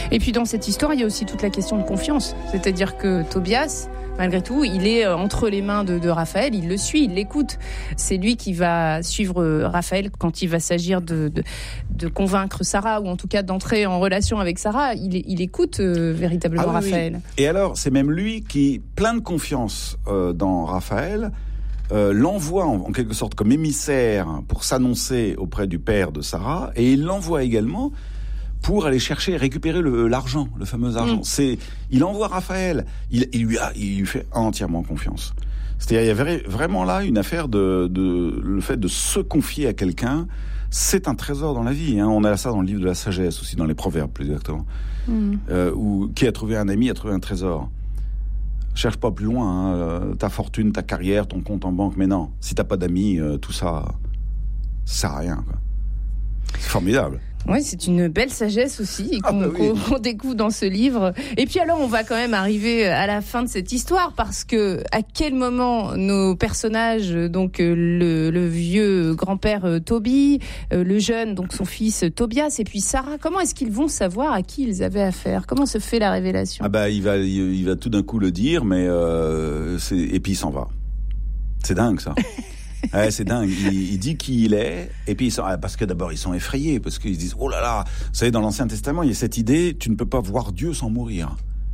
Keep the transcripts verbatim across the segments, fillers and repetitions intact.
Et puis dans cette histoire, il y a aussi toute la question de confiance. C'est-à-dire que Tobias, malgré tout, il est entre les mains de, de Raphaël, il le suit, il l'écoute. C'est lui qui va suivre Raphaël quand il va s'agir de, de, de convaincre Sarah, ou en tout cas d'entrer en relation avec Sarah. Il, il écoute euh, véritablement ah, oui, Raphaël. Oui. Et alors, c'est même lui qui, plein de confiance euh, dans Raphaël, euh, l'envoie en, en quelque sorte comme émissaire pour s'annoncer auprès du père de Sarah, et il l'envoie également pour aller chercher et récupérer le, l'argent, le fameux argent. Mmh. C'est, il envoie Raphaël, il, il, lui a, il lui fait entièrement confiance. C'est-à-dire, il y avait vraiment là une affaire de, de le fait de se confier à quelqu'un, c'est un trésor dans la vie. Hein. On a ça dans le livre de la sagesse aussi, dans les proverbes plus exactement. Mmh. Euh, où qui a trouvé un ami a trouvé un trésor. Cherche pas plus loin, hein, ta fortune, ta carrière, ton compte en banque, mais non, si t'as pas d'amis, euh, tout ça, ça sert à rien, quoi. C'est formidable. Oui, c'est une belle sagesse aussi qu'on, ah bah oui. qu'on découvre dans ce livre. Et puis alors, on va quand même arriver à la fin de cette histoire, parce que à quel moment nos personnages, donc le, le vieux grand-père euh, Toby, euh, le jeune, donc son fils Tobias, et puis Sarah, comment est-ce qu'ils vont savoir à qui ils avaient affaire ? Comment se fait la révélation ? Ah bah il va, il, il va tout d'un coup le dire, mais euh, c'est, et puis il s'en va. C'est dingue ça. Ouais, c'est dingue. Il, il dit qui il est, et puis ils sont, parce que d'abord ils sont effrayés, parce qu'ils se disent oh là là. Vous savez, dans l'Ancien Testament, il y a cette idée, tu ne peux pas voir Dieu sans mourir.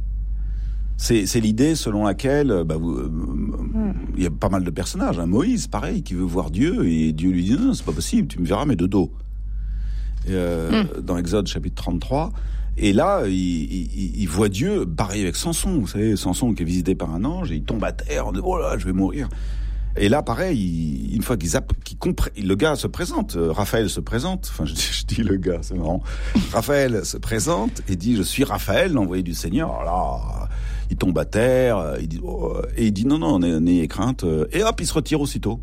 C'est, c'est l'idée selon laquelle, bah, vous, euh, mm. il y a pas mal de personnages. Hein. Moïse, pareil, qui veut voir Dieu, et Dieu lui dit non, c'est pas possible, tu me verras mais de dos. Et, euh, mm. Dans Exode chapitre trente-trois. Et là, il, il, il voit Dieu, pareil avec Samson. Vous savez, Samson qui est visité par un ange, et il tombe à terre, on dit oh là, je vais mourir. Et là, pareil, une fois qu'ils, app- qu'ils comprennent, le gars se présente, euh, Raphaël se présente, enfin je, je dis le gars, c'est marrant, Raphaël se présente et dit « Je suis Raphaël, l'envoyé du Seigneur ». Là, il tombe à terre, il dit, oh, et il dit « Non, non, n'ayez crainte », et hop, il se retire aussitôt.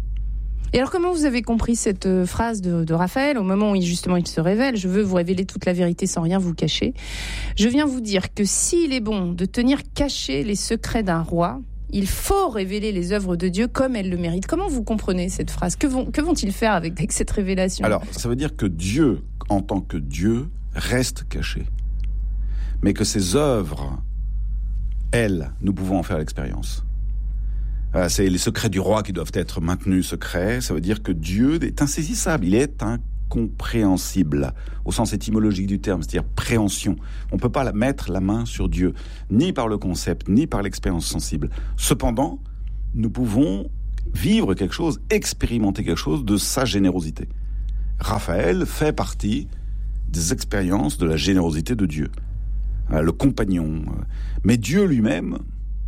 Et alors, comment vous avez compris cette phrase de, de Raphaël, au moment où il, justement il se révèle ? Je veux vous révéler toute la vérité sans rien vous cacher. Je viens vous dire que s'il est bon de tenir cachés les secrets d'un roi, il faut révéler les œuvres de Dieu comme elles le méritent. Comment vous comprenez cette phrase ? Que, vont, que vont-ils faire avec, avec cette révélation ? Alors, ça veut dire que Dieu, en tant que Dieu, reste caché. Mais que ses œuvres, elles, nous pouvons en faire l'expérience. Voilà, c'est les secrets du roi qui doivent être maintenus secrets. Ça veut dire que Dieu est insaisissable. Il est incompréhensible, au sens étymologique du terme, c'est-à-dire préhension. On ne peut pas mettre la main sur Dieu, ni par le concept, ni par l'expérience sensible. Cependant, nous pouvons vivre quelque chose, expérimenter quelque chose de sa générosité. Raphaël fait partie des expériences de la générosité de Dieu. Le compagnon. Mais Dieu lui-même,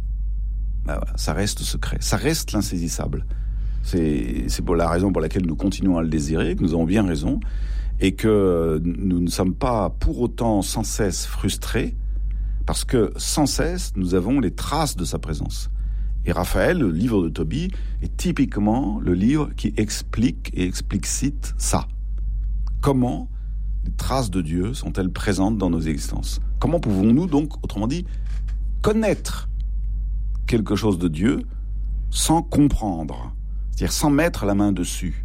ben voilà, ça reste secret, ça reste l'insaisissable. C'est, c'est pour la raison pour laquelle nous continuons à le désirer, que nous avons bien raison, et que nous ne sommes pas pour autant sans cesse frustrés, parce que sans cesse, nous avons les traces de sa présence. Et Raphaël, le livre de Tobie, est typiquement le livre qui explique et explicite ça. Comment les traces de Dieu sont-elles présentes dans nos existences ? Comment pouvons-nous donc, autrement dit, connaître quelque chose de Dieu sans comprendre ? C'est-à-dire sans mettre la main dessus.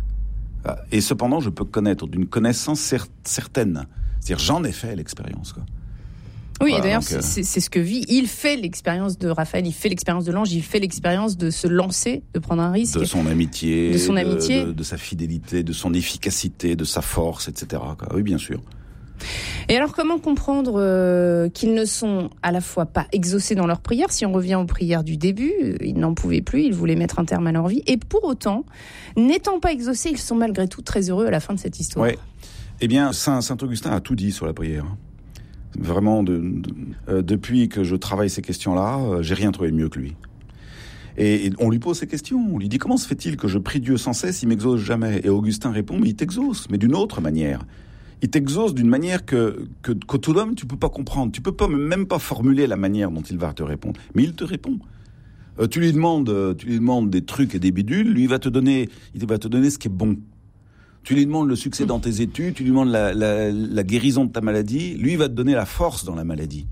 Et cependant, je peux connaître d'une connaissance cer- certaine. C'est-à-dire, j'en ai fait l'expérience, quoi. Oui, voilà, et d'ailleurs, donc, euh... c'est, c'est ce que vit. Il fait l'expérience de Raphaël, il fait l'expérience de l'ange, il fait l'expérience de se lancer, de prendre un risque. De son amitié, de, son amitié. de, de, de sa fidélité, de son efficacité, de sa force, et cetera, quoi. Oui, bien sûr. Et alors, comment comprendre euh, qu'ils ne sont à la fois pas exaucés dans leurs prières ? Si on revient aux prières du début, ils n'en pouvaient plus, ils voulaient mettre un terme à leur vie. Et pour autant, n'étant pas exaucés, ils sont malgré tout très heureux à la fin de cette histoire. Oui. Eh bien, Saint, Saint Augustin a tout dit sur la prière. Vraiment, de, de, euh, depuis que je travaille ces questions-là, euh, j'ai rien trouvé mieux que lui. Et, et on lui pose ces questions. On lui dit, comment se fait-il que je prie Dieu sans cesse, il m'exauce jamais ? Et Augustin répond, mais il t'exauce, mais d'une autre manière. Il t'exauce d'une manière que, que, que tout l'homme, tu peux pas comprendre. Tu peux pas, même pas formuler la manière dont il va te répondre. Mais il te répond. Euh, tu lui demandes, tu lui demandes des trucs et des bidules, lui il va te donner, il va te donner ce qui est bon. Tu lui demandes le succès dans tes études, tu lui demandes la, la, la guérison de ta maladie, lui il va te donner la force dans la maladie.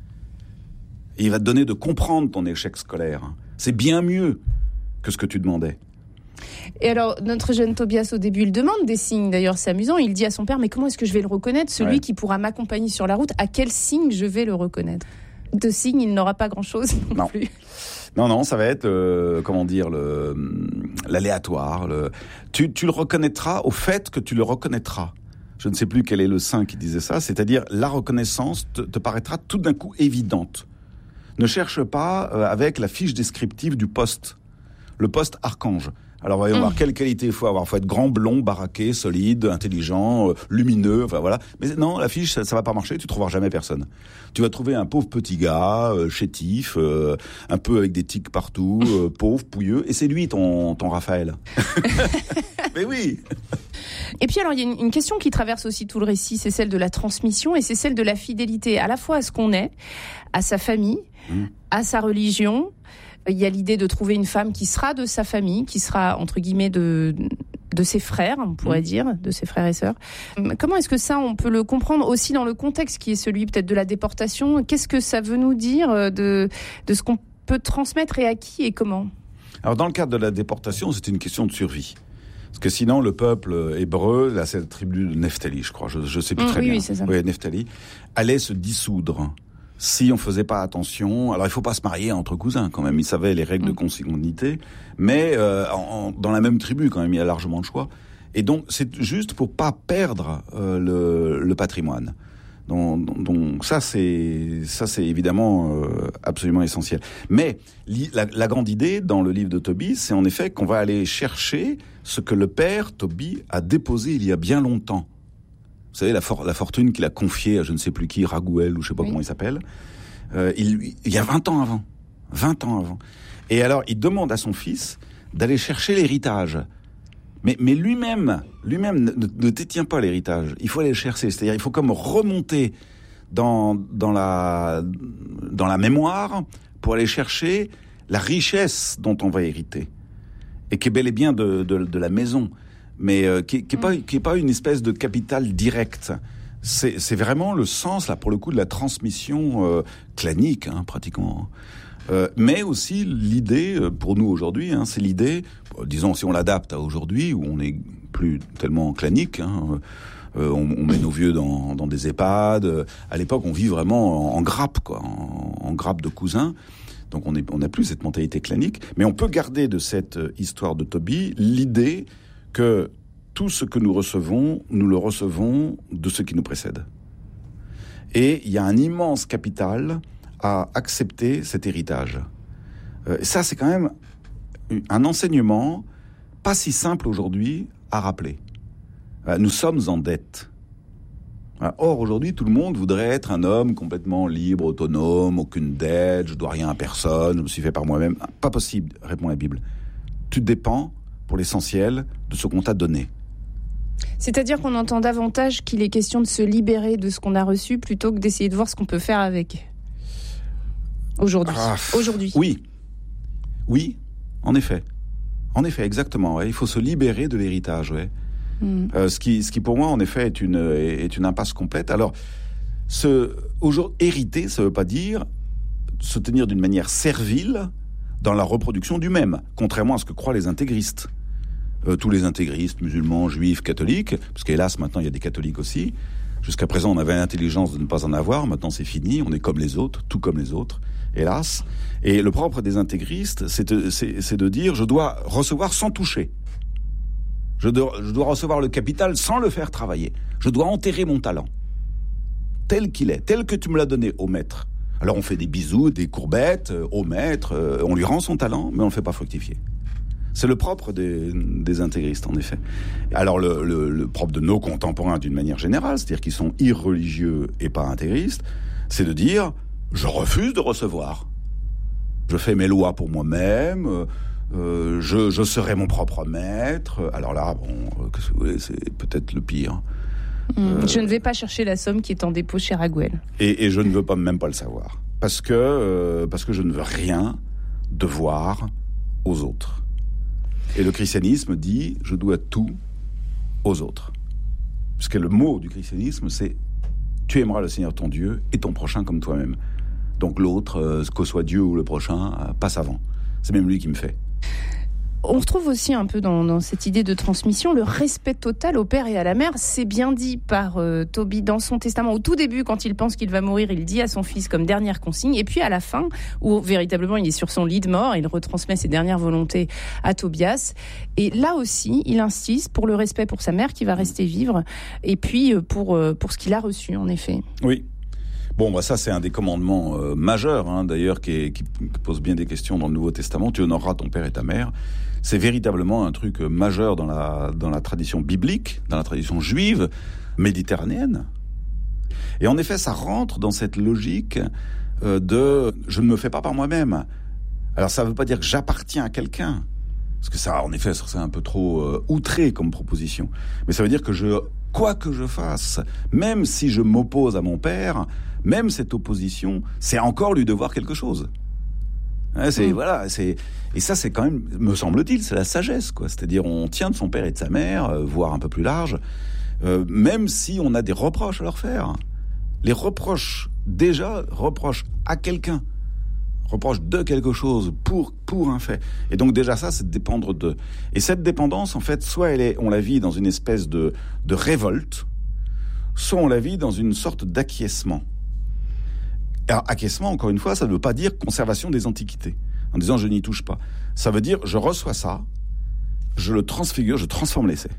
Et il va te donner de comprendre ton échec scolaire. C'est bien mieux que ce que tu demandais. Et alors, notre jeune Tobias, au début, il demande des signes. D'ailleurs, c'est amusant. Il dit à son père, mais comment est-ce que je vais le reconnaître, celui ouais. qui pourra m'accompagner sur la route? À quel signe je vais le reconnaître? De signe, il n'aura pas grand-chose non, non. plus. Non, non, ça va être, euh, comment dire, le, l'aléatoire. Le... Tu, tu le reconnaîtras au fait que tu le reconnaîtras. Je ne sais plus quel est le saint qui disait ça. C'est-à-dire, la reconnaissance te, te paraîtra tout d'un coup évidente. Ne cherche pas euh, avec la fiche descriptive du poste. Le poste archange. Alors voyons mmh. voir quelle qualité il faut avoir. Il faut être grand, blond, baraqué, solide, intelligent, euh, lumineux, enfin voilà. Mais non, la fiche, ça, ça va pas marcher, tu trouveras jamais personne. Tu vas trouver un pauvre petit gars, euh, chétif, euh, un peu avec des tics partout, euh, pauvre, pouilleux, et c'est lui ton, ton Raphaël. Mais oui. Et puis alors, il y a une, une question qui traverse aussi tout le récit, c'est celle de la transmission et c'est celle de la fidélité, à la fois à ce qu'on est, à sa famille, mmh. à sa religion. Il y a l'idée de trouver une femme qui sera de sa famille, qui sera, entre guillemets, de, de ses frères, on pourrait mmh. dire, de ses frères et sœurs. Comment est-ce que ça, on peut le comprendre aussi dans le contexte qui est celui peut-être de la déportation? Qu'est-ce que ça veut nous dire de, de ce qu'on peut transmettre et à qui et comment? Alors, dans le cadre de la déportation, c'est une question de survie. Parce que sinon, le peuple hébreu, là, c'est la tribu de Nephtali, je crois, je ne sais plus mmh, très oui, bien. Oui, c'est ça. Oui, Nephtali, allait se dissoudre. Si on faisait pas attention, alors il faut pas se marier entre cousins quand même. Ils savaient les règles mmh. de consanguinité, mais euh, en, dans la même tribu quand même, il y a largement de choix. Et donc c'est juste pour pas perdre euh, le, le patrimoine. Donc, donc ça c'est ça c'est évidemment euh, absolument essentiel. Mais la, la grande idée dans le livre de Tobie, c'est en effet qu'on va aller chercher ce que le père Tobie a déposé il y a bien longtemps. Vous savez, la, for- la fortune qu'il a confiée à je ne sais plus qui, Raguel, ou je sais pas oui. comment il s'appelle, euh, il, il y a vingt ans avant. vingt ans avant. Et alors, il demande à son fils d'aller chercher l'héritage. Mais, mais lui-même, lui-même ne, ne détient pas l'héritage. Il faut aller le chercher. C'est-à-dire, il faut comme remonter dans, dans la, dans la mémoire pour aller chercher la richesse dont on va hériter. Et qui est bel et bien de, de, de la maison. Mais euh, qui qui est pas qui est pas une espèce de capital direct. C'est c'est vraiment le sens là pour le coup de la transmission euh, clanique hein, pratiquement. Euh, mais aussi l'idée pour nous aujourd'hui, hein, c'est l'idée, disons si on l'adapte à aujourd'hui où on n'est plus tellement clanique. Hein, euh, on, on met nos vieux dans dans des EHPAD. À l'époque, on vit vraiment en, en grappe quoi, en, en grappe de cousins. Donc on est on n'a plus cette mentalité clanique. Mais on peut garder de cette histoire de Tobie l'idée que tout ce que nous recevons, nous le recevons de ceux qui nous précèdent. Et il y a un immense capital à accepter cet héritage. Euh, ça, c'est quand même un enseignement pas si simple aujourd'hui à rappeler. Euh, nous sommes en dette. Or, aujourd'hui, tout le monde voudrait être un homme complètement libre, autonome, aucune dette, je dois rien à personne, je me suis fait par moi-même. Pas possible, répond la Bible. Tu dépends pour l'essentiel de ce qu'on t'a donné. C'est-à-dire qu'on entend davantage qu'il est question de se libérer de ce qu'on a reçu plutôt que d'essayer de voir ce qu'on peut faire avec. Aujourd'hui. Ah, Aujourd'hui. Oui. Oui, en effet. En effet, exactement. Ouais. Il faut se libérer de l'héritage. Ouais. Mm. Euh, ce, qui, ce qui, pour moi, en effet, est une, est une impasse complète. Alors, ce, hériter, ça ne veut pas dire se tenir d'une manière servile dans la reproduction du même, contrairement à ce que croient les intégristes. Euh, tous les intégristes, musulmans, juifs, catholiques, parce qu'hélas, maintenant, il y a des catholiques aussi. Jusqu'à présent, on avait l'intelligence de ne pas en avoir. Maintenant, c'est fini. On est comme les autres, tout comme les autres, hélas. Et le propre des intégristes, c'est de, c'est, c'est de dire, je dois recevoir sans toucher. Je dois, je dois recevoir le capital sans le faire travailler. Je dois enterrer mon talent. Tel qu'il est, tel que tu me l'as donné, ô maître. Alors, on fait des bisous, des courbettes, euh, au maître. Euh, on lui rend son talent, mais on ne le fait pas fructifier. C'est le propre des, des intégristes, en effet. Alors, le, le, le propre de nos contemporains, d'une manière générale, c'est-à-dire qu'ils sont irreligieux et pas intégristes, c'est de dire, je refuse de recevoir. Je fais mes lois pour moi-même, euh, je, je serai mon propre maître. Alors là, bon, qu'est-ce que vous voulez, c'est peut-être le pire. Mmh, euh, je ne vais pas chercher la somme qui est en dépôt chez Raguel. Et, et je ne veux pas, même pas le savoir. Parce que, euh, parce que je ne veux rien devoir aux autres. Et le christianisme dit « je dois tout aux autres ». Parce que le mot du christianisme, c'est « tu aimeras le Seigneur ton Dieu et ton prochain comme toi-même ». Donc l'autre, euh, que soit Dieu ou le prochain, euh, passe avant. C'est même lui qui me fait. On retrouve aussi un peu dans, dans cette idée de transmission le respect total au père et à la mère. C'est bien dit par euh, Toby dans son testament. Au tout début, quand il pense qu'il va mourir, il dit à son fils comme dernière consigne. Et puis à la fin, où véritablement il est sur son lit de mort, il retransmet ses dernières volontés à Tobias. Et là aussi, il insiste pour le respect pour sa mère qui va rester vivre, et puis pour, pour ce qu'il a reçu, en effet. Oui. Bon, bah ça, c'est un des commandements euh, majeurs, hein, d'ailleurs, qui, est, qui pose bien des questions dans le Nouveau Testament. Tu honoreras ton père et ta mère. C'est véritablement un truc majeur dans la, dans la tradition biblique, dans la tradition juive, méditerranéenne. Et en effet, ça rentre dans cette logique euh, de « je ne me fais pas par moi-même ». Alors, ça ne veut pas dire que j'appartiens à quelqu'un, parce que ça, en effet, ça serait un peu trop euh, outré comme proposition. Mais ça veut dire que je, quoi que je fasse, même si je m'oppose à mon père, même cette opposition, c'est encore lui devoir quelque chose. Ouais, c'est, mmh. voilà, c'est, et ça, c'est quand même, me semble-t-il, c'est la sagesse, quoi. C'est-à-dire, on tient de son père et de sa mère, euh, voire un peu plus large, euh, même si on a des reproches à leur faire. Les reproches, déjà, reproches à quelqu'un, reproches de quelque chose pour, pour un fait. Et donc, déjà, ça, c'est de dépendre de. Et cette dépendance, en fait, soit elle est, on la vit dans une espèce de, de révolte, soit on la vit dans une sorte d'acquiescement. Alors, acquiescement, encore une fois, ça ne veut pas dire conservation des antiquités, en disant je n'y touche pas. Ça veut dire je reçois ça, je le transfigure, je transforme l'essai.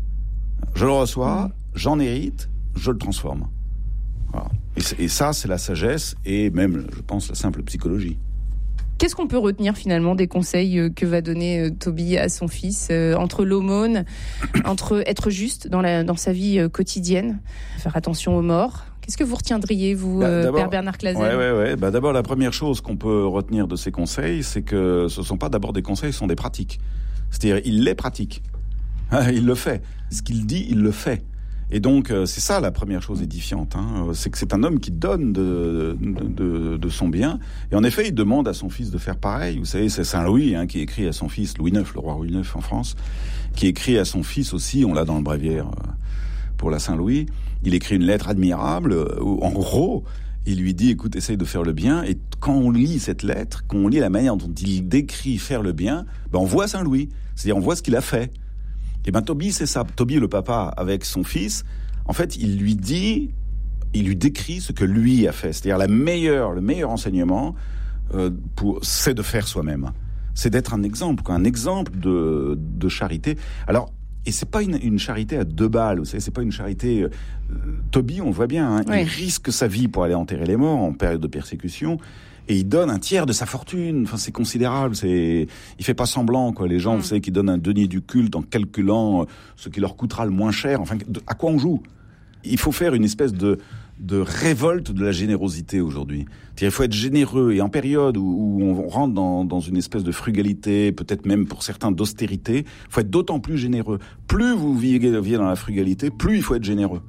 Je le reçois, mmh. j'en hérite, je le transforme. Voilà. Et, et ça, c'est la sagesse et même, je pense, la simple psychologie. Qu'est-ce qu'on peut retenir finalement des conseils que va donner euh, Toby à son fils, euh, entre l'aumône, entre être juste dans, la, dans sa vie euh, quotidienne, faire attention aux morts? Qu'est-ce que vous retiendriez, vous, bah, Père Bernard Clasen? ouais, ouais, ouais. Bah, D'abord, la première chose qu'on peut retenir de ces conseils, c'est que ce ne sont pas d'abord des conseils, ce sont des pratiques. C'est-à-dire, il les pratique. Il le fait. Ce qu'il dit, il le fait. Et donc, c'est ça la première chose édifiante. Hein. C'est que c'est un homme qui donne de, de, de, de son bien. Et en effet, il demande à son fils de faire pareil. Vous savez, c'est Saint Louis hein, qui écrit à son fils, Louis neuf, le roi Louis neuf en France, qui écrit à son fils aussi, on l'a dans le bréviaire pour la Saint-Louis, il écrit une lettre admirable où, en gros, il lui dit, écoute, essaye de faire le bien. Et quand on lit cette lettre, quand on lit la manière dont il décrit faire le bien, ben on voit Saint-Louis. C'est-à-dire, on voit ce qu'il a fait. Et ben Toby, c'est ça. Toby, le papa, avec son fils, en fait, il lui dit, il lui décrit ce que lui a fait. C'est-à-dire, la meilleure, le meilleur enseignement, euh, pour, c'est de faire soi-même. C'est d'être un exemple, quoi, un exemple de, de charité. Alors, et c'est pas une, une charité à deux balles, vous savez, c'est pas une charité. Euh, Toby, on le voit bien, hein, oui. Il risque sa vie pour aller enterrer les morts en période de persécution, et il donne un tiers de sa fortune. Enfin, c'est considérable. C'est, il fait pas semblant, quoi. Les gens, mmh. vous savez, qui donnent un denier du culte en calculant ce qui leur coûtera le moins cher. Enfin, de, à quoi on joue? Il faut faire une espèce de de révolte de la générosité aujourd'hui. C'est-à-dire, il faut être généreux, et en période où, où on rentre dans, dans une espèce de frugalité, peut-être même pour certains d'austérité, il faut être d'autant plus généreux. Plus vous vivez dans la frugalité, plus il faut être généreux.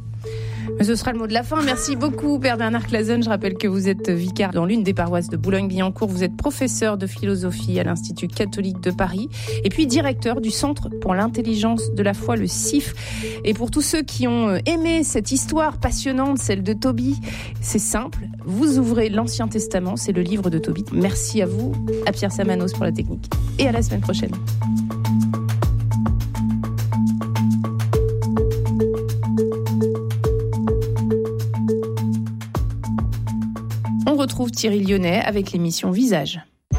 Ce sera le mot de la fin. Merci beaucoup, Père Bernard Clasen. Je rappelle que vous êtes vicaire dans l'une des paroisses de Boulogne-Billancourt. Vous êtes professeur de philosophie à l'Institut catholique de Paris et puis directeur du Centre pour l'intelligence de la foi, le C I F. Et pour tous ceux qui ont aimé cette histoire passionnante, celle de Toby, c'est simple. Vous ouvrez l'Ancien Testament, c'est le livre de Toby. Merci à vous, à Pierre Samanos pour la technique. Et à la semaine prochaine. On retrouve Thierry Lyonnais avec l'émission Visage.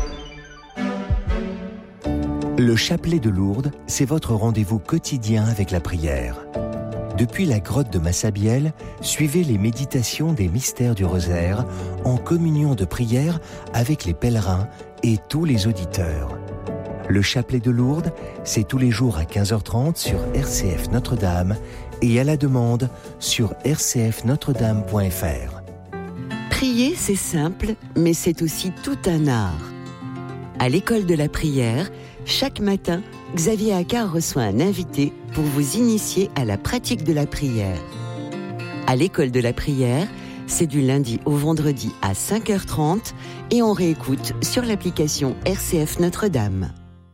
Le chapelet de Lourdes, c'est votre rendez-vous quotidien avec la prière. Depuis la grotte de Massabielle, suivez les méditations des mystères du rosaire en communion de prière avec les pèlerins et tous les auditeurs. Le chapelet de Lourdes, c'est tous les jours à quinze heures trente sur R C F Notre-Dame et à la demande sur r c f notre dame point f r. Prier, c'est simple, mais c'est aussi tout un art. À l'école de la prière, chaque matin, Xavier Accart reçoit un invité pour vous initier à la pratique de la prière. À l'école de la prière, c'est du lundi au vendredi à cinq heures trente et on réécoute sur l'application R C F Notre-Dame.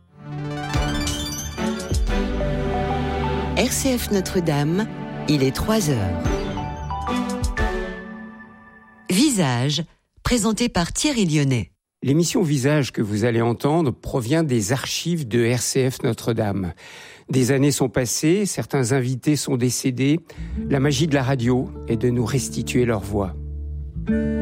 R C F Notre-Dame, il est trois heures. Visage, présenté par Thierry Lyonnais. L'émission Visage que vous allez entendre provient des archives de R C F Notre-Dame. Des années sont passées, certains invités sont décédés. La magie de la radio est de nous restituer leur voix.